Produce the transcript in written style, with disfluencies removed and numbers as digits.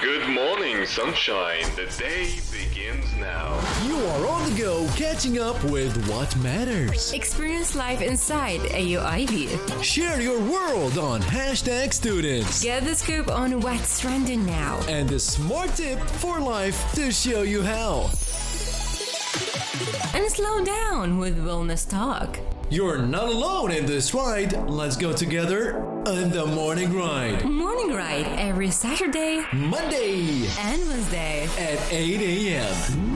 Good morning, sunshine. The day begins now. You are on the go, catching up with what matters. Experience life inside AUIB. Share your world on Hashtag Students. Get the scoop on what's trending now. And a smart tip for life to show you how. And slow down with Wellness Talk. You're not alone in this ride. Let's go together on the Morning Ride. Morning Ride every Saturday, Monday and Wednesday at 8 a.m.